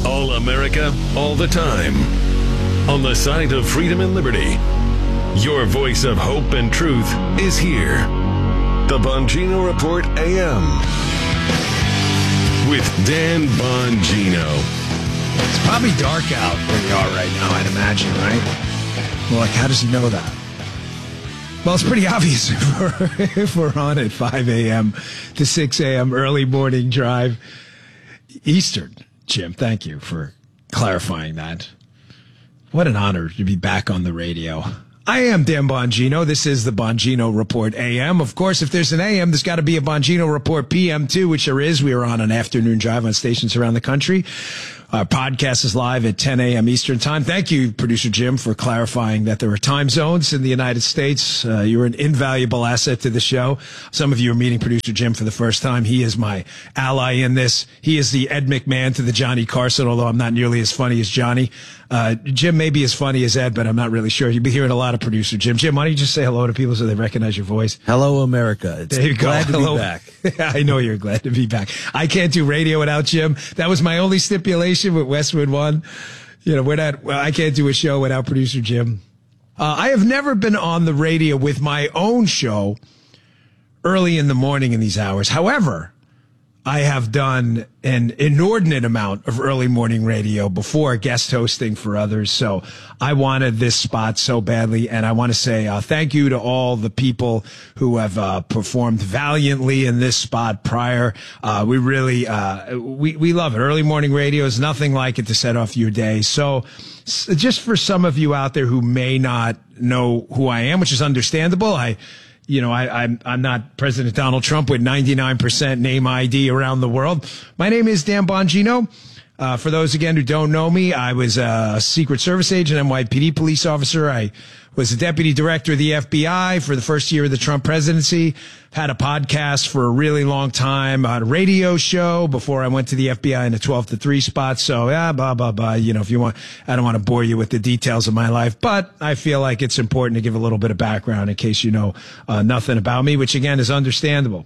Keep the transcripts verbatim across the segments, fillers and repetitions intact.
All America, all the time. On the side of freedom and liberty. Your voice of hope and truth is here. The Bongino Report A M. With Dan Bongino. It's probably dark out where you are right now, I'd imagine, right? Well, like, how does he know that? Well, it's pretty obvious if we're, if we're on at five a.m. to six a.m. early morning drive Eastern. Jim, thank you for clarifying that. What an honor to be back on the radio. I am Dan Bongino. This is the Bongino Report A M. Of course, if there's an A M, there's got to be a Bongino Report P M too, which there is. We are on an afternoon drive on stations around the country. Our podcast is live at ten a.m. Eastern time. Thank you, Producer Jim, for clarifying that there are time zones in the United States. Uh, you're an invaluable asset to the show. Some of you are meeting Producer Jim for the first time. He is my ally in this. He is the Ed McMahon to the Johnny Carson, although I'm not nearly as funny as Johnny. Uh, Jim may be as funny as Ed, but I'm not really sure. You'll be hearing a lot of Producer Jim. Jim, why don't you just say hello to people so they recognize your voice? Hello, America. It's there you go. Glad to hello. be back. I know you're glad to be back. I can't do radio without Jim. That was my only stipulation with Westwood One. You know, we're not, well, I can't do a show without Producer Jim. Uh, I have never been on the radio with my own show early in the morning in these hours. However, I have done an inordinate amount of early morning radio before, guest hosting for others. So I wanted this spot so badly. And I want to say uh, thank you to all the people who have uh, performed valiantly in this spot prior. Uh, we really, uh, we, we love it. Early morning radio is nothing like it to set off your day. So just for some of you out there who may not know who I am, which is understandable, I, You know, I, I'm, I'm not President Donald Trump with ninety-nine percent name I D around the world. My name is Dan Bongino. Uh, for those, again, who don't know me, I was a Secret Service agent, N Y P D police officer. I was a deputy director of the F B I for the first year of the Trump presidency. Had a podcast for a really long time, a radio show before I went to the F B I in a twelve to three spot. So, yeah, blah, blah, blah. You know, if you want, I don't want to bore you with the details of my life, but I feel like it's important to give a little bit of background in case you know uh, nothing about me, which again is understandable.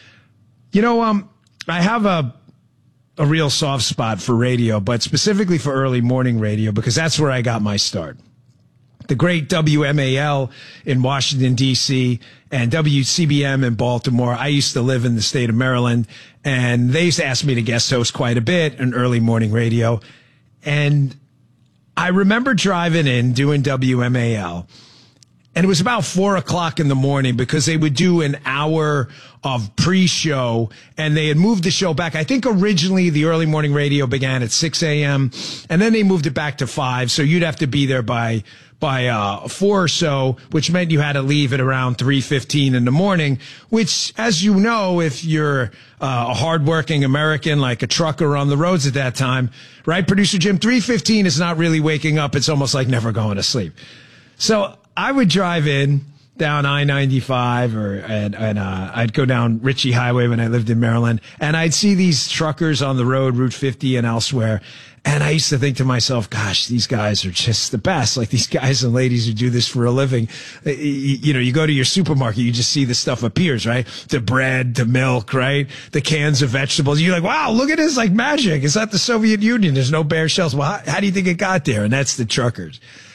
You know, um, I have a, a real soft spot for radio, but specifically for early morning radio, because that's where I got my start. The great W M A L in Washington, D C and W C B M in Baltimore. I used to live in the state of Maryland, and they used to ask me to guest host quite a bit in early morning radio. And I remember driving in doing W M A L, and it was about four o'clock in the morning because they would do an hour of pre-show, and they had moved the show back. I think originally the early morning radio began at six a.m., and then they moved it back to five, so you'd have to be there by by uh four or so, which meant you had to leave at around three fifteen in the morning, which, as you know, if you're uh, a hardworking American, like a trucker on the roads at that time, right, Producer Jim, three fifteen is not really waking up. It's almost like never going to sleep. So I would drive in down I ninety-five, or and, and uh, I'd go down Ritchie Highway when I lived in Maryland, and I'd see these truckers on the road, Route fifty and elsewhere. And I used to think to myself, gosh, these guys are just the best. Like, these guys and ladies who do this for a living. You, you know, you go to your supermarket, you just see the stuff appears, right? The bread, the milk, right? The cans of vegetables. You're like, wow, look at this, like magic. Is that the Soviet Union? There's no bare shelves. Well, how, how do you think it got there? And that's the truckers.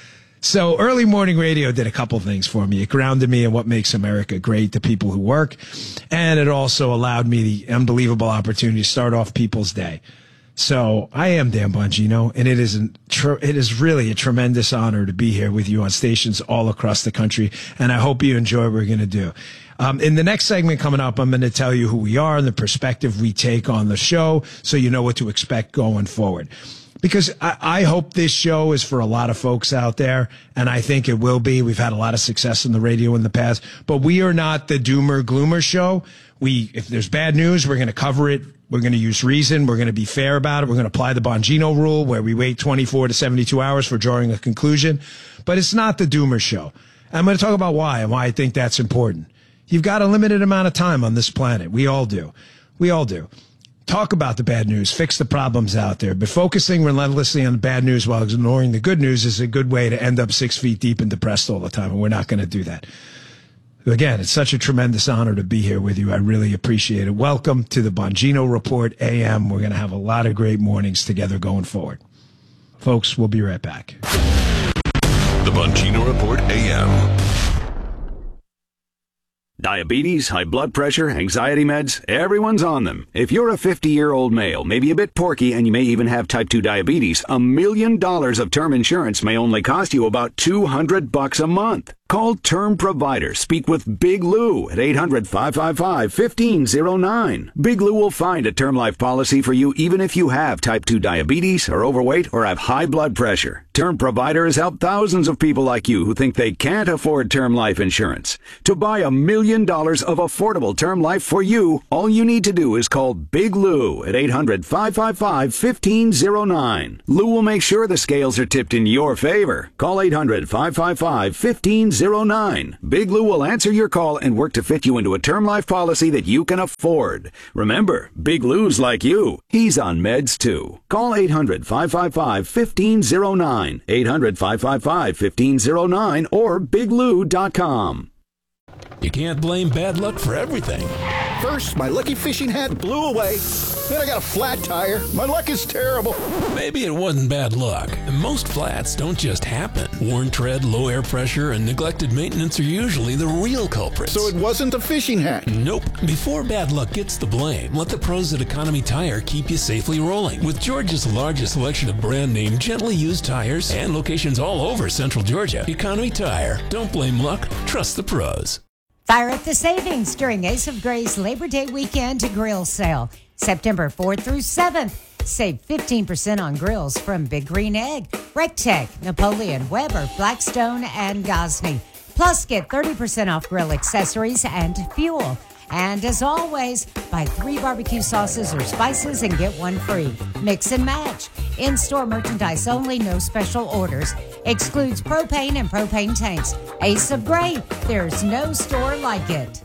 So early morning radio did a couple things for me. It grounded me in what makes America great, the people who work. And it also allowed me the unbelievable opportunity to start off people's day. So I am Dan Bongino, and it is, an, it is really a tremendous honor to be here with you on stations all across the country. And I hope you enjoy what we're going to do. Um, in the next segment coming up, I'm going to tell you who we are and the perspective we take on the show, so you know what to expect going forward. Because I, I hope this show is for a lot of folks out there, and I think it will be. We've had a lot of success in the radio in the past, but we are not the doomer gloomer show. We, if there's bad news, we're going to cover it. We're going to use reason. We're going to be fair about it. We're going to apply the Bongino rule, where we wait twenty-four to seventy-two hours for drawing a conclusion. But it's not the doomer show. I'm going to talk about why and why I think that's important. You've got a limited amount of time on this planet. We all do. We all do. Talk about the bad news, fix the problems out there, but focusing relentlessly on the bad news while ignoring the good news is a good way to end up six feet deep and depressed all the time, and we're not going to do that. Again, it's such a tremendous honor to be here with you. I really appreciate it. Welcome to the Bongino Report A M. We're going to have a lot of great mornings together going forward. Folks, we'll be right back. The Bongino Report A M. Diabetes, high blood pressure, anxiety meds, everyone's on them. If you're a fifty-year-old male, maybe a bit porky, and you may even have type two diabetes, a million dollars of term insurance may only cost you about two hundred bucks a month. Call Term Provider. Speak with Big Lou at eight hundred, five five five, one five zero nine. Big Lou will find a term life policy for you even if you have type two diabetes, are overweight, or have high blood pressure. Term Provider has helped thousands of people like you who think they can't afford term life insurance. To buy a million dollars of affordable term life for you, all you need to do is call Big Lou at eight hundred, five five five, one five zero nine. Lou will make sure the scales are tipped in your favor. Call eight hundred, five five five, one five zero nine. Big Lou will answer your call and work to fit you into a term life policy that you can afford. Remember, Big Lou's like you. He's on meds too. Call eight hundred, five five five, one five zero nine. eight hundred, five five five, one five zero nine or big lou dot com. You can't blame bad luck for everything. First, my lucky fishing hat blew away. Then I got a flat tire. My luck is terrible. Maybe it wasn't bad luck. Most flats don't just happen. Worn tread, low air pressure, and neglected maintenance are usually the real culprits. So it wasn't a fishing hat? Nope. Before bad luck gets the blame, let the pros at Economy Tire keep you safely rolling. With Georgia's largest selection of brand name, gently used tires and locations all over Central Georgia, Economy Tire. Don't blame luck. Trust the pros. Fire up the savings during Ace of Gray's Labor Day weekend grill sale. September fourth through seventh. Save fifteen percent on grills from Big Green Egg, Rectech, Napoleon, Weber, Blackstone, and Gosney. Plus, get thirty percent off grill accessories and fuel. And as always, buy three barbecue sauces or spices and get one free. Mix and match. In-store merchandise only, no special orders. Excludes propane and propane tanks. Ace of Gray, there's no store like it.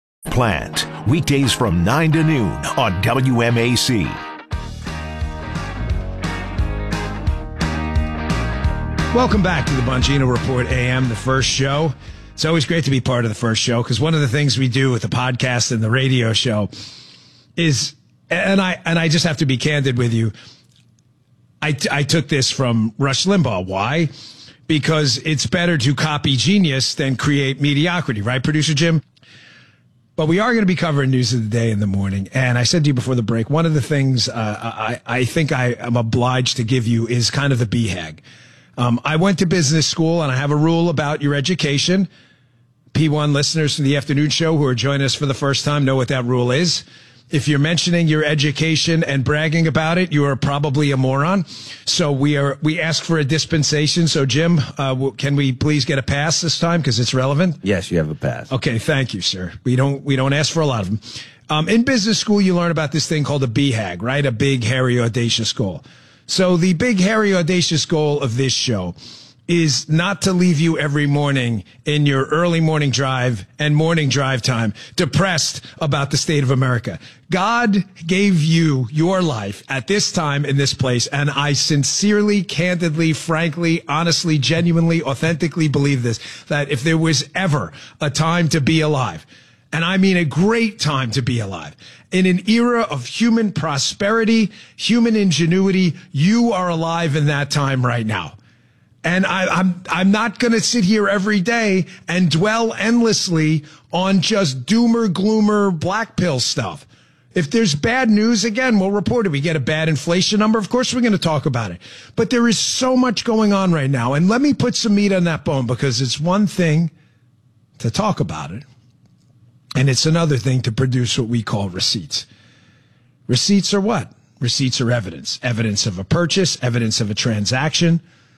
Plant, weekdays from nine to noon on W M A C. Welcome back to the Bongino Report A M, the first show. It's always great to be part of the first show because one of the things we do with the podcast and the radio show is, and I and I just have to be candid with you, I, I took this from Rush Limbaugh. Why? Because it's better to copy genius than create mediocrity, right, Producer Jim? But we are going to be covering news of the day in the morning. And I said to you before the break, one of the things uh, I, I think I am obliged to give you is kind of the B HAG. Um, I went to business school, and I have a rule about your education. P one listeners from the afternoon show who are joining us for the first time know what that rule is. If you're mentioning your education and bragging about it, you are probably a moron. So we are, we ask for a dispensation. So Jim, uh, can we please get a pass this time? Cause it's relevant. Yes, you have a pass. Okay. Thank you, sir. We don't, we don't ask for a lot of them. Um, in business school, you learn about this thing called a B HAG, right? A big, hairy, audacious goal. So the big, hairy, audacious goal of this show is not to leave you every morning in your early morning drive and morning drive time depressed about the state of America. God gave you your life at this time in this place, and I sincerely, candidly, frankly, honestly, genuinely, authentically believe this, that if there was ever a time to be alive, and I mean a great time to be alive, in an era of human prosperity, human ingenuity, you are alive in that time right now. And I, I'm, I'm not going to sit here every day and dwell endlessly on just doomer, gloomer, black pill stuff. If there's bad news, again, we'll report it. We get a bad inflation number. Of course, we're going to talk about it. But there is so much going on right now. And let me put some meat on that bone, because it's one thing to talk about it, and it's another thing to produce what we call receipts. Receipts are what? Receipts are evidence. Evidence of a purchase, evidence of a transaction.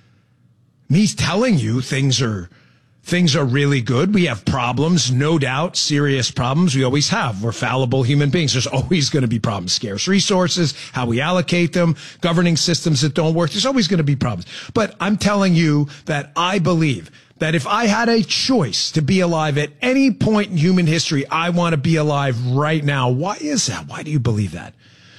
Me telling you things are things are really good. We have problems, no doubt, serious problems. We always have. We're fallible human beings. There's always going to be problems. Scarce resources, how we allocate them, governing systems that don't work. There's always going to be problems. But I'm telling you that I believe that if I had a choice to be alive at any point in human history, I want to be alive right now. Why is that? Why do you believe that?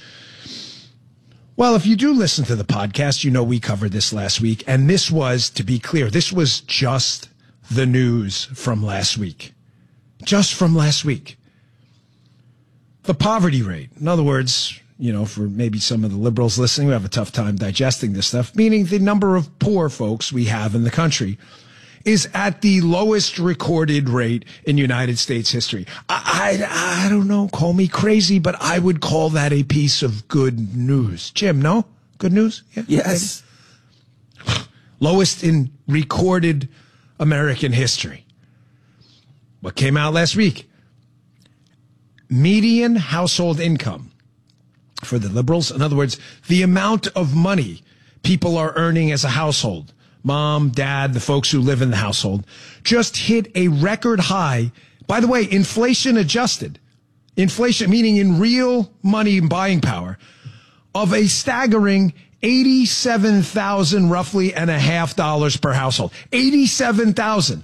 Well, if you do listen to the podcast, you know we covered this last week. And this was, to be clear, this was just the news from last week. just from last week. The poverty rate. In other words, you know, for maybe some of the liberals listening who have a tough time digesting this stuff, meaning the number of poor folks we have in the country is at the lowest recorded rate in United States history. I, I, I don't know, call me crazy, but I would call that a piece of good news. Jim, no? Good news? Yeah, Yes. maybe? Lowest in recorded American history. What came out last week? Median household income for the liberals. In other words, the amount of money people are earning as a household, mom, dad, the folks who live in the household, just hit a record high. By the way, inflation adjusted, inflation meaning in real money and buying power, of a staggering eighty-seven thousand roughly and a half dollars per household. eighty-seven thousand.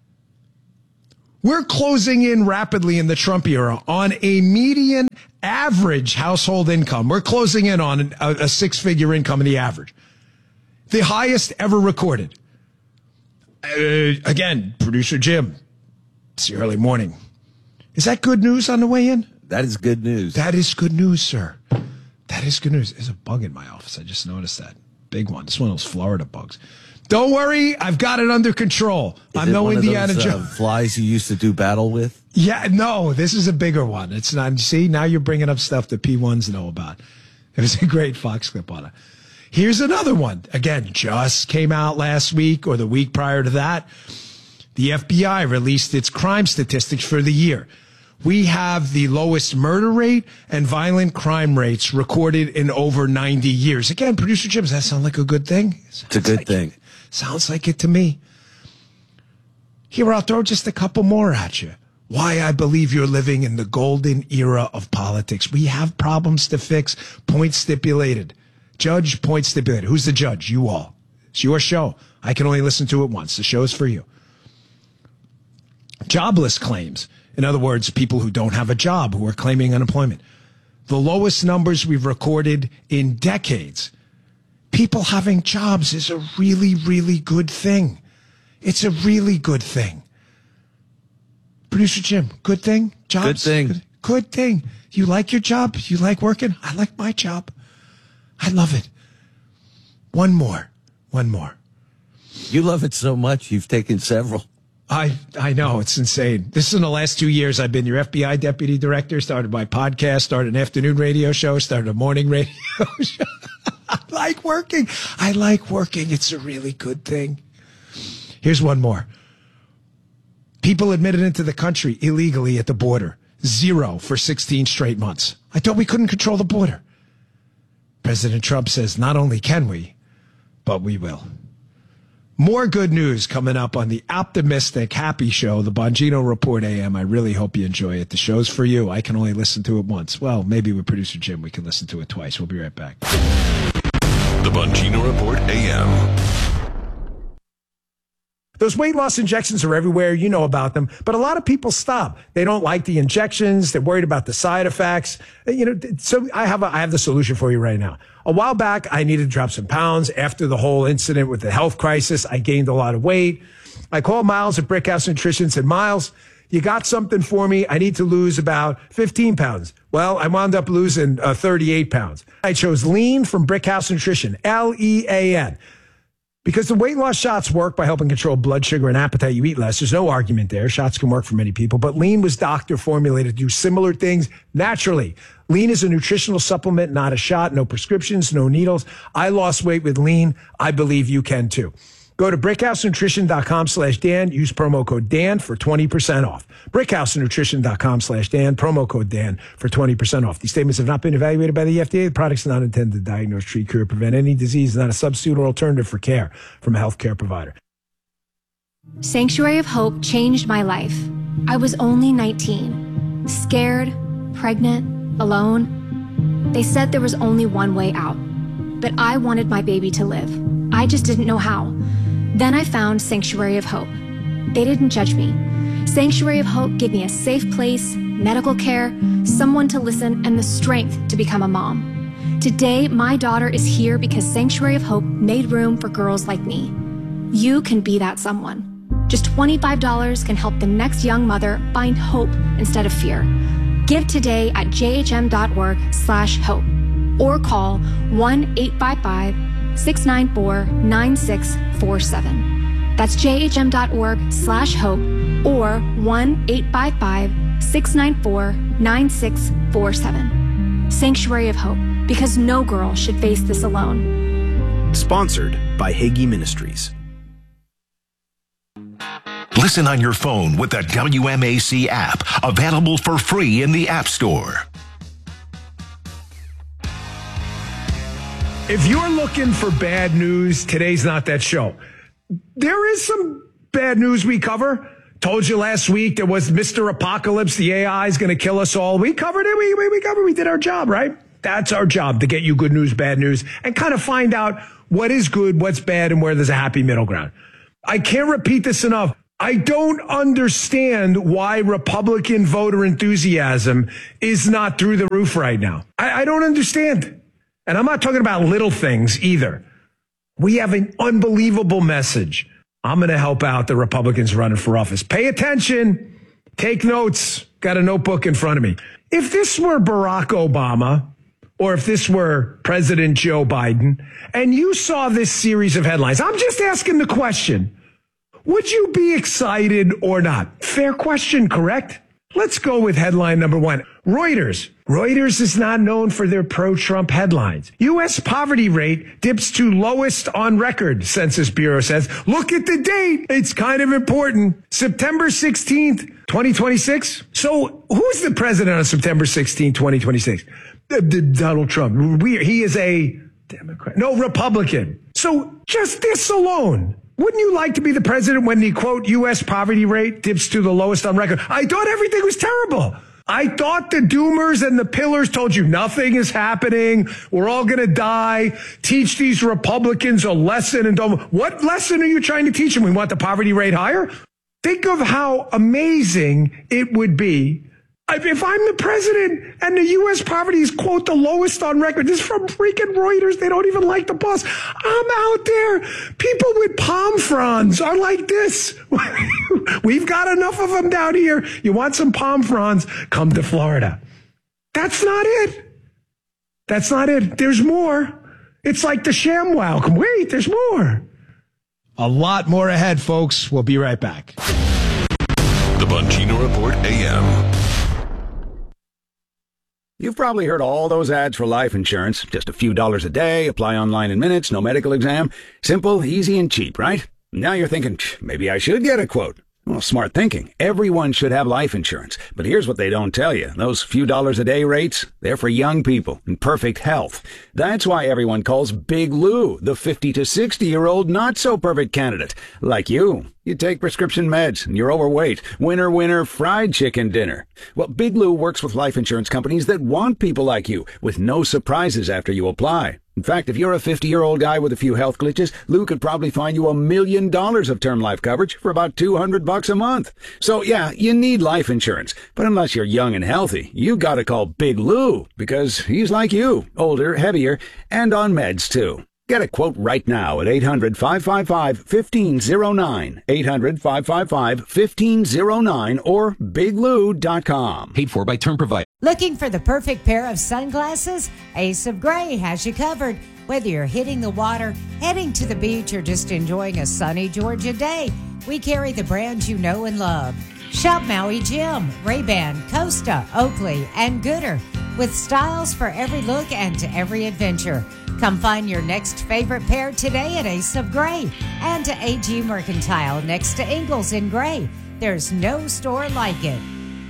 We're closing in rapidly in the Trump era on a median average household income. We're closing in on a, a six-figure income in the average. The highest ever recorded. Uh, again, producer Jim, it's the early morning. Is that good news on the way in? That is good news. That is good news, sir. That is good news. There's a bug in my office. I just noticed that. Big one. It's one of those Florida bugs. Don't worry. I've got it under control. Is I'm it no one Indiana of those, uh, Jones. flies you used to do battle with? Yeah, no, this is a bigger one. It's not. See, now you're bringing up stuff that P ones know about. It was a great Fox clip on it. Here's another one. Again, just came out last week or the week prior to that. The F B I released its crime statistics for the year. We have the lowest murder rate and violent crime rates recorded in over ninety years. Again, producer Jim, does that sound like a good thing? It's a good like thing. It. Sounds like it to me. Here, I'll throw just a couple more at you. Why I believe you're living in the golden era of politics. We have problems to fix. Point stipulated. Judge, point stipulated. Who's the judge? You all. It's your show. I can only listen to it once. The show's for you. Jobless claims. In other words, people who don't have a job, who are claiming unemployment. The lowest numbers we've recorded in decades. People having jobs is a really, really good thing. It's a really good thing. Producer Jim, good thing? Jobs? Good thing. Good, good thing. You like your job? You like working? I like my job. I love it. One more. One more. You love it so much, you've taken several. I I know, it's insane. This is in the last two years. I've been your F B I deputy director, started my podcast, started an afternoon radio show, started a morning radio show. I like working. I like working. It's a really good thing. Here's one more. People admitted into the country illegally at the border. Zero for sixteen straight months. I thought we couldn't control the border. President Trump says not only can we, but we will. More good news coming up on the optimistic, happy show, the Bongino Report A M. I really hope you enjoy it. The show's for you. I can only listen to it once. Well, maybe with producer Jim, we can listen to it twice. We'll be right back. The Bongino Report A M. Those weight loss injections are everywhere. You know about them. But a lot of people stop. They don't like the injections. They're worried about the side effects. You know, so I have a, I have the solution for you right now. A while back, I needed to drop some pounds. After the whole incident with the health crisis, I gained a lot of weight. I called Miles at Brickhouse Nutrition and said, Miles, you got something for me? I need to lose about fifteen pounds. Well, I wound up losing uh, thirty-eight pounds. I chose Lean from Brickhouse Nutrition, L E A N. Because the weight loss shots work by helping control blood sugar and appetite, you eat less. There's no argument there. Shots can work for many people. But Lean was doctor formulated to do similar things naturally. Lean is a nutritional supplement, not a shot. No prescriptions, no needles. I lost weight with Lean. I believe you can too. Go to brickhousenutrition.com slash Dan. Use promo code Dan for twenty percent off. brickhousenutrition.com slash Dan. Promo code Dan for twenty percent off. These statements have not been evaluated by the F D A. The products are not intended to diagnose, treat, cure, prevent any disease. Not a substitute or alternative for care from a healthcare provider. Sanctuary of Hope changed my life. I was only nineteen, scared, pregnant, alone. They said there was only one way out, but I wanted my baby to live. I just didn't know how. Then I found Sanctuary of Hope. They didn't judge me. Sanctuary of Hope gave me a safe place, medical care, someone to listen, and the strength to become a mom. Today, my daughter is here because Sanctuary of Hope made room for girls like me. You can be that someone. Just twenty-five dollars can help the next young mother find hope instead of fear. Give today at jhm.org slash hope or call one eight five five, six nine four, nine six four seven. That's jhm.org slash hope or one eight five five, six nine four, nine six four seven. Sanctuary of Hope, because no girl should face this alone. Sponsored by Hagee Ministries. Listen on your phone with the W M A C app, available for free in the App Store. If you're looking for bad news, today's not that show. There is some bad news we cover. Told you last week there was Mister Apocalypse. The A I is going to kill us all. We covered it. We, we, we covered. We did our job, right? That's our job, to get you good news, bad news, and kind of find out what is good, what's bad, and where there's a happy middle ground. I can't repeat this enough. I don't understand why Republican voter enthusiasm is not through the roof right now. I, I don't understand. And I'm not talking about little things either. We have an unbelievable message. I'm going to help out the Republicans running for office. Pay attention. Take notes. Got a notebook in front of me. If this were Barack Obama, or if this were President Joe Biden, and you saw this series of headlines, I'm just asking the question. Would you be excited or not? Fair question, correct? Let's go with headline number one. Reuters. Reuters is not known for their pro-Trump headlines. U S poverty rate dips to lowest on record, Census Bureau says. Look at the date. It's kind of important. September sixteenth, twenty twenty-six. So who's the president on September sixteenth, twenty twenty-six? Uh, Donald Trump. We, he is a Democrat. No, Republican. So just this alone. Wouldn't you like to be the president when the, quote, U S poverty rate dips to the lowest on record? I thought everything was terrible. I thought the doomers and the pillars told you nothing is happening. We're all going to die. Teach these Republicans a lesson. And don't. What lesson are you trying to teach them? We want the poverty rate higher? Think of how amazing it would be if I'm the president and the U S poverty is, quote, the lowest on record. This is from freaking Reuters. They don't even like the boss. I'm out there. People with palm fronds are like this. We've got enough of them down here. You want some palm fronds? Come to Florida. That's not it. That's not it. There's more. It's like the ShamWow. Wait, there's more. A lot more ahead, folks. We'll be right back. The Bongino Report A M. You've probably heard all those ads for life insurance. Just a few dollars a day, apply online in minutes, no medical exam. Simple, easy, and cheap, right? Now you're thinking, maybe I should get a quote. Well, smart thinking. Everyone should have life insurance. But here's what they don't tell you. Those few dollars a day rates, they're for young people in perfect health. That's why everyone calls Big Lou the fifty to sixty-year-old not-so-perfect candidate. Like you. You take prescription meds and you're overweight. Winner, winner, fried chicken dinner. Well, Big Lou works with life insurance companies that want people like you, with no surprises after you apply. In fact, if you're a fifty-year-old guy with a few health glitches, Lou could probably find you a million dollars of term life coverage for about two hundred bucks a month. So yeah, you need life insurance. But unless you're young and healthy, you gotta call Big Lou, because he's like you, older, heavier, and on meds too. Get a quote right now at eight hundred, five five five, one five zero nine, eight hundred, five five five, one five zero nine, or big lou dot com. Paid for by Term Provider. Looking for the perfect pair of sunglasses? Ace of Gray has you covered. Whether you're hitting the water, heading to the beach, or just enjoying a sunny Georgia day, we carry the brands you know and love. Shop Maui Jim, Ray-Ban, Costa, Oakley, and Gooder, with styles for every look and to every adventure. Come find your next favorite pair today at Ace of Gray and to A G Mercantile next to Ingalls in Gray. There's no store like it.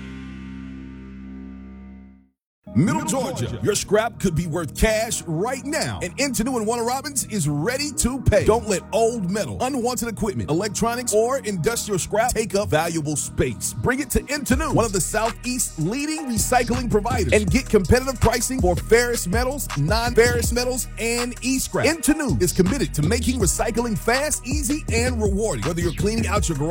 Middle Georgia, your scrap could be worth cash right now. And Intenu and Warner Robins is ready to pay. Don't let old metal, unwanted equipment, electronics, or industrial scrap take up valuable space. Bring it to Intenu, one of the Southeast's leading recycling providers, and get competitive pricing for ferrous metals, non-ferrous metals, and e-scrap. Intenu is committed to making recycling fast, easy, and rewarding. Whether you're cleaning out your garage